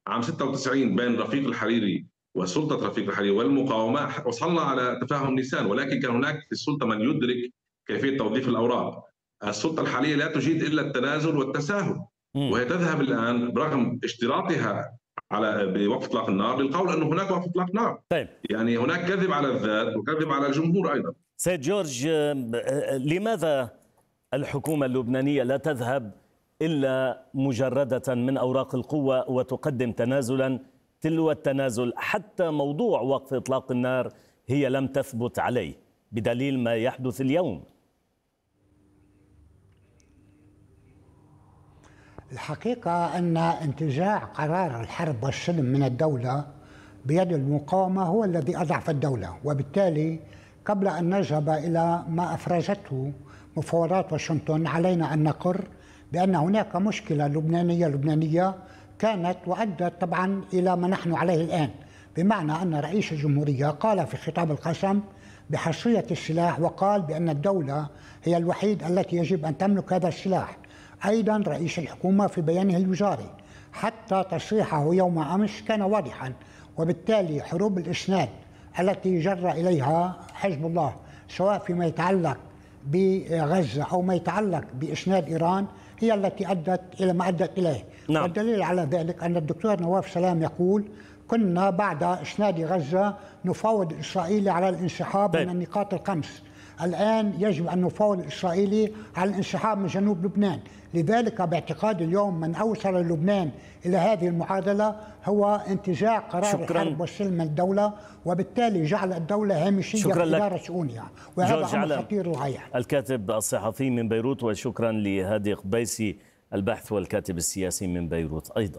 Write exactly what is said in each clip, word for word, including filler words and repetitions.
عام ستة وتسعين بين رفيق الحريري وسلطة رفيق الحريري والمقاومة وصلنا على تفاهم نيسان، ولكن كان هناك في السلطة من يدرك كيفية توظيف الأوراق. السلطة الحالية لا تجيد إلا التنازل والتساهل، وهي تذهب الآن برغم اشتراطها على بوقف اطلاق النار للقول انه هناك وقف اطلاق نار. طيب. يعني هناك كذب على الذات وكذب على الجمهور ايضا. سيد جورج، لماذا الحكومه اللبنانيه لا تذهب الا مجرده من اوراق القوه وتقدم تنازلا تلو التنازل؟ حتى موضوع وقف اطلاق النار هي لم تثبت عليه بدليل ما يحدث اليوم. الحقيقة أن انتزاع قرار الحرب والسلم من الدولة بيد المقاومة هو الذي أضعف الدولة، وبالتالي قبل أن نذهب إلى ما أفرزته مفاوضات واشنطن علينا أن نقر بأن هناك مشكلة لبنانية لبنانية كانت وأدت طبعا إلى ما نحن عليه الآن، بمعنى أن رئيس الجمهورية قال في خطاب القسم بحصرية السلاح وقال بأن الدولة هي الوحيد التي يجب أن تملك هذا السلاح. أيضا رئيس الحكومة في بيانه الوزاري حتى تصريحه يوم أمس كان واضحا، وبالتالي حروب الإسناد التي جر إليها حزب الله سواء فيما يتعلق بغزة أو ما يتعلق بإسناد إيران هي التي أدت إلى ما أدت إليه. نعم. والدليل على ذلك أن الدكتور نواف سلام يقول كنا بعد إسناد غزة نفاوض الإسرائيلي على الانسحاب طيب. من النقاط الخمس. الآن يجب أن نفاوض الإسرائيلي على الانسحاب من جنوب لبنان. لذلك باعتقاد اليوم من أوصل لبنان إلى هذه المعادلة هو انتزاع قرار شكراً. الحرب والسلم من الدولة، وبالتالي جعل الدولة هامشية في إدارة شؤونها، وهذا أمر خطير للغاية. الكاتب الصحفي من بيروت، وشكرا لهادي قبيسي الباحث والكاتب السياسي من بيروت أيضا.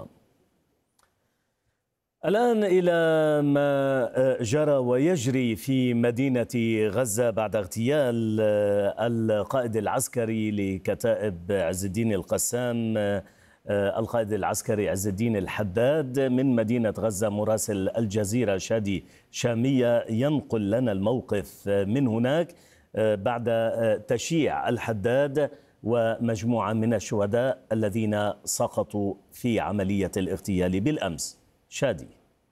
الآن إلى ما جرى ويجري في مدينة غزة بعد اغتيال القائد العسكري لكتائب عز الدين القسام، القائد العسكري عز الدين الحداد من مدينة غزة. مراسل الجزيرة شادي شامية ينقل لنا الموقف من هناك بعد تشييع الحداد ومجموعة من الشهداء الذين سقطوا في عملية الاغتيال بالأمس. شادي.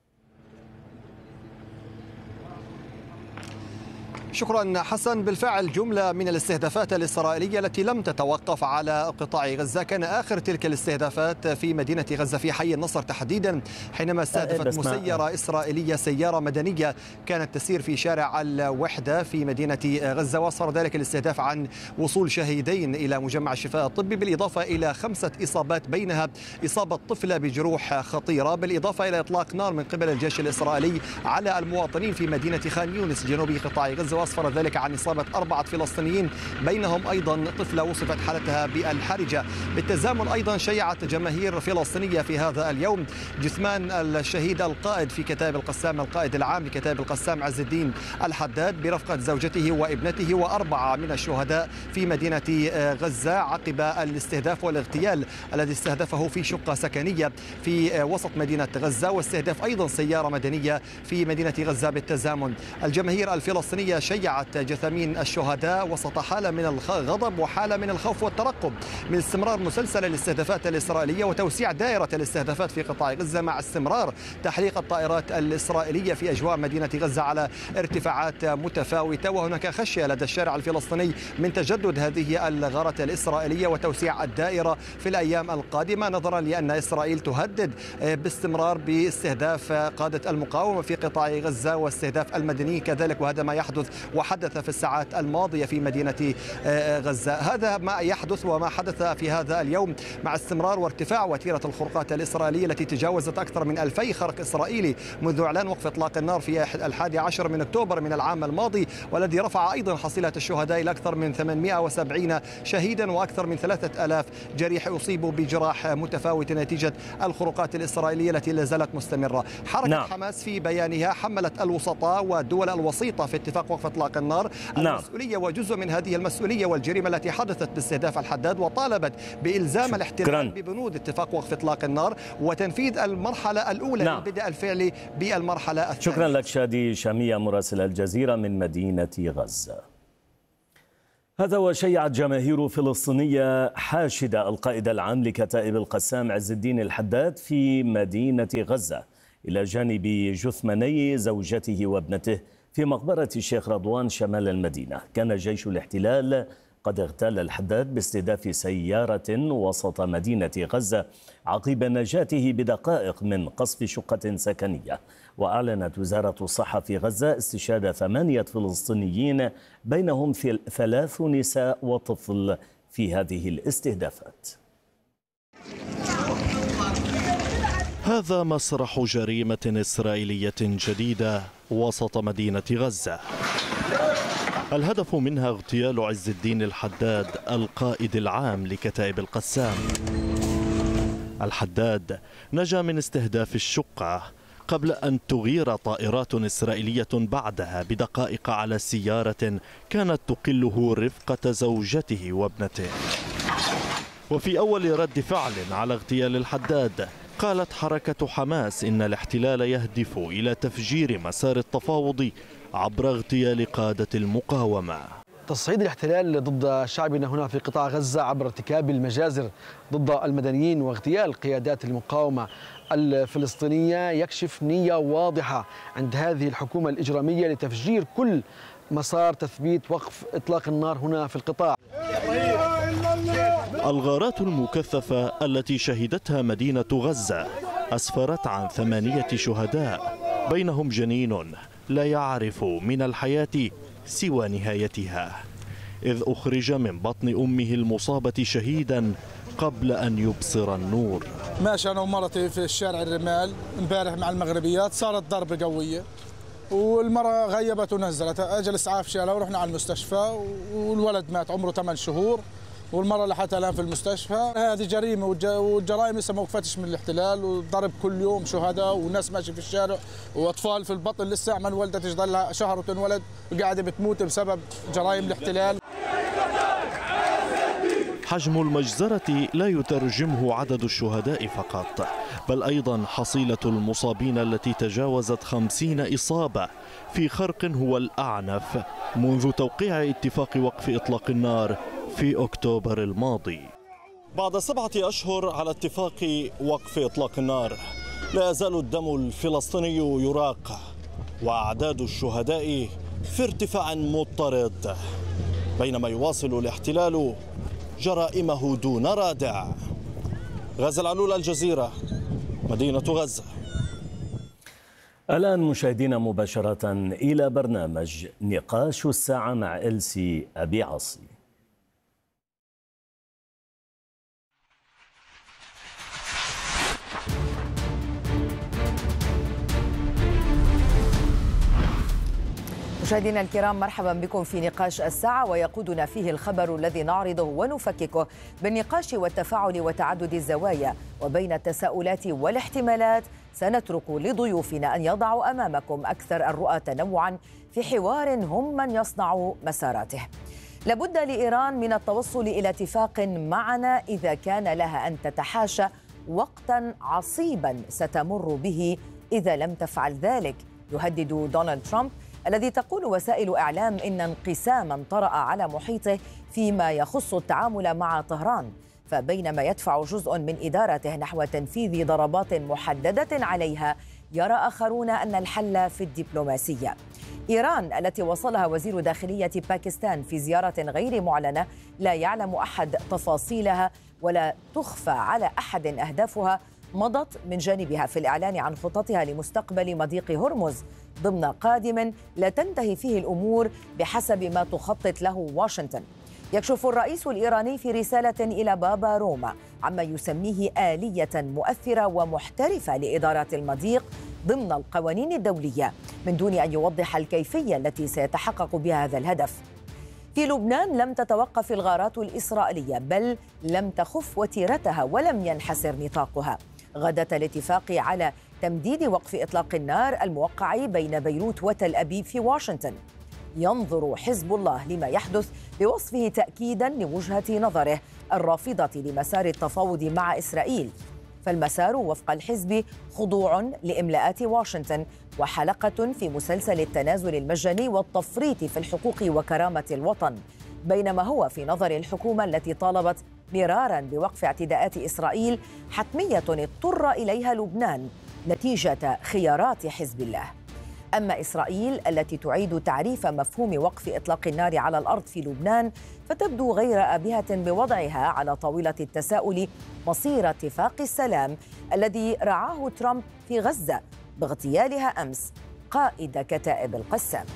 شكرا حسن. بالفعل جملة من الاستهدافات الإسرائيلية التي لم تتوقف على قطاع غزة، كان آخر تلك الاستهدافات في مدينة غزة في حي النصر تحديدا، حينما استهدفت مسيرة إسرائيلية سيارة مدنية كانت تسير في شارع الوحدة في مدينة غزة، وأسفر ذلك الاستهداف عن وصول شهيدين إلى مجمع الشفاء الطبي، بالإضافة إلى خمسة إصابات بينها إصابة طفلة بجروح خطيرة، بالإضافة إلى إطلاق نار من قبل الجيش الإسرائيلي على المواطنين في مدينة خان يونس جنوب قطاع غزة، أسفر ذلك عن إصابة أربعة فلسطينيين بينهم أيضا طفلة وصفت حالتها بالحرجة. بالتزامن أيضا شيعت جماهير فلسطينية في هذا اليوم جثمان الشهيد القائد في كتائب القسام، القائد العام لكتائب القسام عز الدين الحداد برفقة زوجته وابنته وأربعة من الشهداء في مدينة غزة عقب الاستهداف والاغتيال الذي استهدفه في شقة سكنية في وسط مدينة غزة، واستهداف أيضا سيارة مدنية في مدينة غزة. بالتزامن الجماهير الفلسطينية شيعت جثامين الشهداء وسط حالة من الغضب وحالة من الخوف والترقب من استمرار مسلسل الاستهدافات الإسرائيلية وتوسيع دائرة الاستهدافات في قطاع غزة، مع استمرار تحليق الطائرات الإسرائيلية في أجواء مدينة غزة على ارتفاعات متفاوتة. وهناك خشية لدى الشارع الفلسطيني من تجدد هذه الغارة الإسرائيلية وتوسيع الدائرة في الأيام القادمة، نظرا لأن إسرائيل تهدد باستمرار باستهداف قادة المقاومة في قطاع غزة واستهداف المدنيين كذلك، وهذا ما يحدث وحدث في الساعات الماضية في مدينة غزة. هذا ما يحدث وما حدث في هذا اليوم مع استمرار وارتفاع وتيرة الخروقات الإسرائيلية التي تجاوزت أكثر من ألفي خرق إسرائيلي منذ إعلان وقف إطلاق النار في الحادي عشر من أكتوبر من العام الماضي، والذي رفع أيضا حصيلة الشهداء إلى أكثر من ثمانمئة وسبعين شهيدا وأكثر من ثلاثة آلاف جريح يصيبوا بجراح متفاوتة نتيجة الخروقات الإسرائيلية التي لا زالت مستمرة. حركة نعم. حماس في بيانها حملت الوسطاء والدول الوسيطة في اتفاق وقف إطلاق النار المسؤولية وجزء من هذه المسؤولية والجريمة التي حدثت باستهداف الحداد، وطالبت بإلزام الاحتلال ببنود اتفاق وقف إطلاق النار وتنفيذ المرحلة الأولى نعم. للبدء الفعلي بالمرحلة الثانية. شكرا لك شادي شامية مراسل الجزيرة من مدينة غزة. هذا وشيعت جماهير فلسطينية حاشدة القائد العام لكتائب القسام عز الدين الحداد في مدينة غزة إلى جانب جثماني زوجته وابنته في مقبرة الشيخ رضوان شمال المدينة. كان جيش الاحتلال قد اغتال الحداد باستهداف سيارة وسط مدينة غزة عقب نجاته بدقائق من قصف شقة سكنية. وأعلنت وزارة الصحة في غزة استشهاد ثمانية فلسطينيين بينهم ثلاث نساء وطفل في هذه الاستهدافات. هذا مسرح جريمة إسرائيلية جديدة وسط مدينة غزة، الهدف منها اغتيال عز الدين الحداد القائد العام لكتائب القسام. الحداد نجا من استهداف الشقة قبل أن تغير طائرات إسرائيلية بعدها بدقائق على سيارة كانت تقله رفقة زوجته وابنته. وفي أول رد فعل على اغتيال الحداد قالت حركة حماس إن الاحتلال يهدف إلى تفجير مسار التفاوض عبر اغتيال قادة المقاومة. تصعيد الاحتلال ضد شعبنا هنا في قطاع غزة عبر ارتكاب المجازر ضد المدنيين واغتيال قيادات المقاومة الفلسطينية يكشف نية واضحة عند هذه الحكومة الإجرامية لتفجير كل مسار تثبيت وقف إطلاق النار هنا في القطاع. الغارات المكثفة التي شهدتها مدينة غزة أسفرت عن ثمانية شهداء بينهم جنين لا يعرف من الحياة سوى نهايتها، إذ أخرج من بطن أمه المصابة شهيدا قبل أن يبصر النور. ماشي أنا ومرتي في الشارع الرمال امبارح مع المغربيات، صارت ضربة قوية والمرأة غيبت ونزلت، أجل إسعاف شالها ورحنا على المستشفى والولد مات عمره ثمان شهور والمرأة لحتى الآن في المستشفى. هذه جريمة والجرائم لسه ما وقفتش من الاحتلال، وضرب كل يوم شهداء وناس ماشي في الشارع وأطفال في البطن لسه عمل والدتها ضلها شهر وتنولد وقاعدة بتموت بسبب جرائم الاحتلال. حجم المجزرة لا يترجمه عدد الشهداء فقط، بل أيضا حصيلة المصابين التي تجاوزت خمسين إصابة في خرق هو الأعنف منذ توقيع اتفاق وقف إطلاق النار في أكتوبر الماضي. بعد سبعة أشهر على اتفاق وقف إطلاق النار لا يزال الدم الفلسطيني يراق وأعداد الشهداء في ارتفاع مضطرد، بينما يواصل الاحتلال جرائمه دون رادع. غازي العلول، الجزيرة، مدينة غزة. الآن مشاهدينا مباشرة إلى برنامج نقاش الساعة مع إلسي أبي عاصي. مشاهدينا الكرام، مرحبا بكم في نقاش الساعة، ويقودنا فيه الخبر الذي نعرضه ونفككه بالنقاش والتفاعل وتعدد الزوايا وبين التساؤلات والاحتمالات. سنترك لضيوفنا أن يضعوا أمامكم أكثر الرؤى تنوعا في حوار هم من يصنع مساراته. لابد لإيران من التوصل إلى اتفاق معنا إذا كان لها أن تتحاشى وقتا عصيبا ستمر به إذا لم تفعل ذلك، يهدد دونالد ترامب الذي تقول وسائل إعلام إن انقساما طرأ على محيطه فيما يخص التعامل مع طهران. فبينما يدفع جزء من إدارته نحو تنفيذ ضربات محددة عليها، يرى آخرون أن الحل في الدبلوماسية. إيران التي وصلها وزير داخلية باكستان في زيارة غير معلنة لا يعلم أحد تفاصيلها ولا تخفى على أحد أهدافها، مضت من جانبها في الإعلان عن خططها لمستقبل مضيق هرمز ضمن قادم لا تنتهي فيه الأمور بحسب ما تخطط له واشنطن. يكشف الرئيس الإيراني في رسالة إلى بابا روما عما يسميه آلية مؤثرة ومحترفة لإدارة المضيق ضمن القوانين الدولية، من دون أن يوضح الكيفية التي سيتحقق بها هذا الهدف. في لبنان لم تتوقف الغارات الإسرائيلية، بل لم تخف وتيرتها ولم ينحسر نطاقها. غدت الاتفاق على تمديد وقف إطلاق النار الموقع بين بيروت وتل أبيب في واشنطن. ينظر حزب الله لما يحدث بوصفه تأكيدا لوجهة نظره الرافضة لمسار التفاوض مع إسرائيل، فالمسار وفق الحزب خضوع لإملاءات واشنطن وحلقة في مسلسل التنازل المجاني والتفريط في الحقوق وكرامة الوطن. بينما هو في نظر الحكومة التي طالبت مرارا بوقف اعتداءات إسرائيل حتمية اضطر إليها لبنان نتيجة خيارات حزب الله. أما إسرائيل التي تعيد تعريف مفهوم وقف إطلاق النار على الأرض في لبنان فتبدو غير آبهة بوضعها على طاولة التساؤل مصير اتفاق السلام الذي رعاه ترامب في غزة باغتيالها أمس قائد كتائب القسام.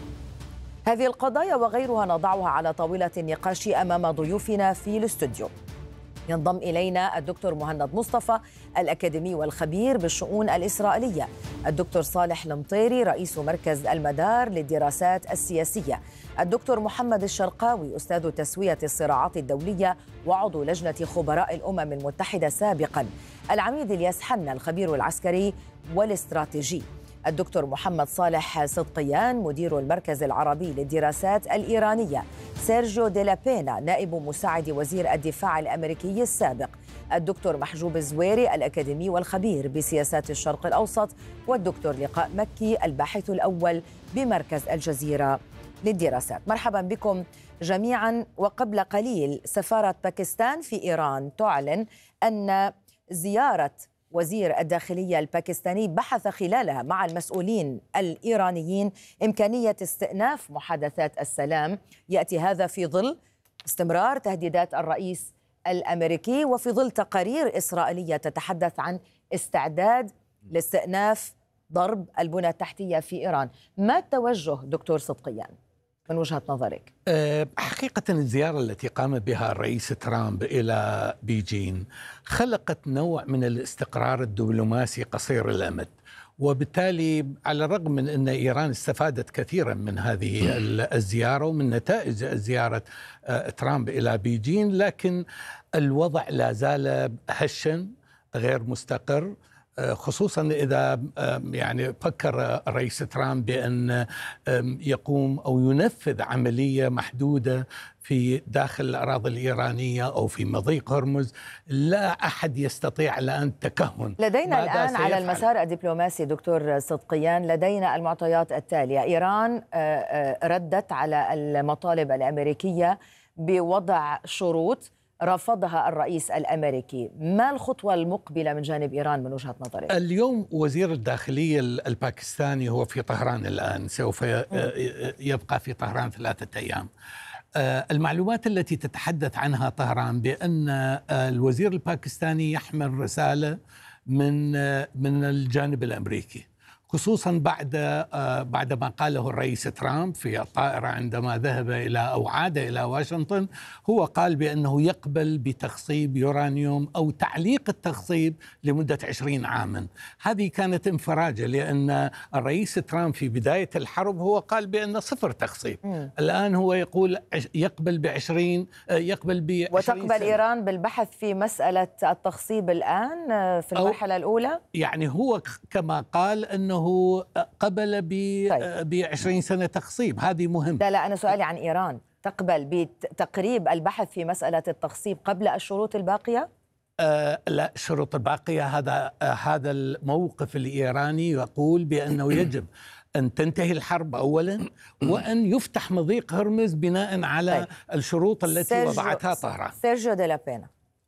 هذه القضايا وغيرها نضعها على طاولة النقاش أمام ضيوفنا في الاستوديو. ينضم إلينا الدكتور مهند مصطفى الأكاديمي والخبير بالشؤون الإسرائيلية، الدكتور صالح المطيري رئيس مركز المدار للدراسات السياسية، الدكتور محمد الشرقاوي أستاذ تسوية الصراعات الدولية وعضو لجنة خبراء الأمم المتحدة سابقا، العميد الياس حنا الخبير العسكري والاستراتيجي، الدكتور محمد صالح صدقيان مدير المركز العربي للدراسات الإيرانية، سيرجيو ديلا بينا نائب مساعد وزير الدفاع الأمريكي السابق، الدكتور محجوب الزويري الأكاديمي والخبير بسياسات الشرق الأوسط، والدكتور لقاء مكي الباحث الأول بمركز الجزيرة للدراسات. مرحبا بكم جميعا. وقبل قليل سفارة باكستان في إيران تعلن أن زيارة وزير الداخلية الباكستاني بحث خلالها مع المسؤولين الإيرانيين إمكانية استئناف محادثات السلام. يأتي هذا في ظل استمرار تهديدات الرئيس الأمريكي وفي ظل تقارير إسرائيلية تتحدث عن استعداد لاستئناف ضرب البنى التحتية في إيران. ما التوجه دكتور صدقيان من وجهة نظرك؟ حقيقة الزيارة التي قام بها الرئيس ترامب إلى بيجين خلقت نوع من الاستقرار الدبلوماسي قصير الأمد، وبالتالي على الرغم من أن إيران استفادت كثيرا من هذه الزيارة ومن نتائج زيارة ترامب إلى بيجين، لكن الوضع لا زال هشا غير مستقر، خصوصا إذا يعني فكر الرئيس ترامب بأن يقوم أو ينفذ عملية محدودة في داخل الأراضي الإيرانية أو في مضيق هرمز. لا أحد يستطيع الآن التكهن. لدينا الآن على المسار الدبلوماسي دكتور صدقيان لدينا المعطيات التالية. إيران ردت على المطالب الأمريكية بوضع شروط رفضها الرئيس الأمريكي. ما الخطوة المقبلة من جانب إيران من وجهة نظرك؟ اليوم وزير الداخلية الباكستاني هو في طهران الآن، سوف يبقى في طهران ثلاثة أيام. المعلومات التي تتحدث عنها طهران بأن الوزير الباكستاني يحمل رسالة من من الجانب الأمريكي، خصوصا بعد بعد ما قاله الرئيس ترامب في الطائرة عندما ذهب إلى أو عاد إلى واشنطن. هو قال بأنه يقبل بتخصيب يورانيوم أو تعليق التخصيب لمدة عشرين عاما. هذه كانت انفراجة، لأن الرئيس ترامب في بداية الحرب هو قال بأن صفر تخصيب. م. الآن هو يقول يقبل بعشرين يقبل بعشرين وتقبل سنة. إيران بالبحث في مسألة التخصيب الآن في المرحلة الأولى؟ يعني هو كما قال أنه هو قبل بعشرين سنة تخصيب. هذه مهم. لا لا أنا سؤالي عن إيران، تقبل بتقريب البحث في مسألة التخصيب قبل الشروط الباقية؟ آه لا، الشروط الباقية هذا آه هذا الموقف الإيراني يقول بأنه يجب أن تنتهي الحرب أولا وأن يفتح مضيق هرمز بناء على طيب. الشروط التي وضعتها طهران. سيرجيو ديلا بينا.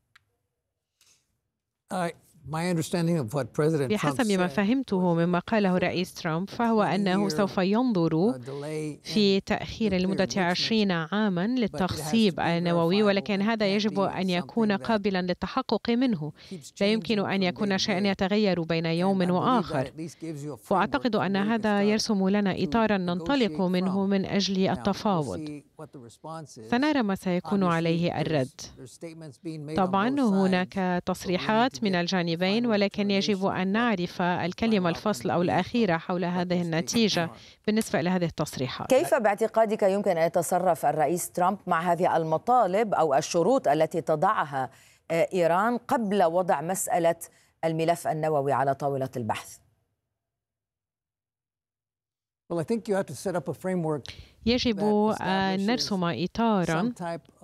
بحسب ما فهمته مما قاله الرئيس ترامب فهو أنه سوف ينظر في تأخير لمدة عشرين عاما للتخصيب النووي، ولكن هذا يجب أن يكون قابلا للتحقق منه. لا يمكن أن يكون شيئا يتغير بين يوم وآخر، وأعتقد أن هذا يرسم لنا إطارا ننطلق منه من أجل التفاوض. سنرى ما سيكون عليه الرد. طبعا هناك تصريحات من الجانبين، ولكن يجب أن نعرف الكلمة الفصل أو الأخيرة حول هذه النتيجة بالنسبة إلى هذه التصريحات. كيف باعتقادك يمكن أن يتصرف الرئيس ترامب مع هذه المطالب أو الشروط التي تضعها إيران قبل وضع مسألة الملف النووي على طاولة البحث؟ يجب أن نرسم إطاراً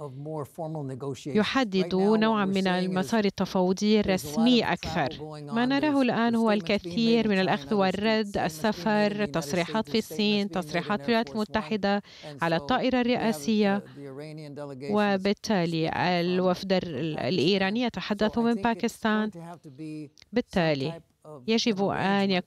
يحدد نوعاً من المسار التفاوضي الرسمي أكثر. ما نراه الآن هو الكثير من الأخذ والرد، السفر، تصريحات في الصين، تصريحات في الولايات المتحدة على الطائرة الرئاسية، وبالتالي الوفد الإيراني يتحدث من باكستان. بالتالي يجب أن